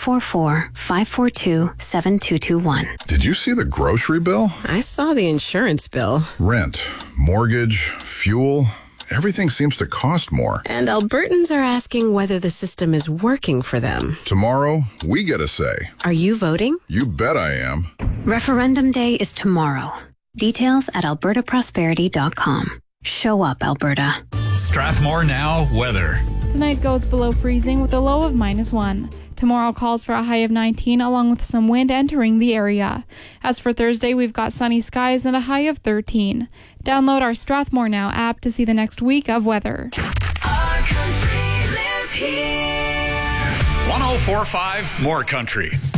844-542-7221. Did you see the grocery bill? I saw the insurance bill. Rent, mortgage, fuel. Everything seems to cost more. And Albertans are asking whether the system is working for them. Tomorrow, we get a say. Are you voting? You bet I am. Referendum Day is tomorrow. Details at albertaprosperity.com. Show up, Alberta. Strathmore Now weather. Tonight goes below freezing with a low of -1. Tomorrow calls for a high of 19 along with some wind entering the area. As for Thursday, we've got sunny skies and a high of 13. Download our Strathmore Now app to see the next week of weather. Our country lives here. 1045 More Country.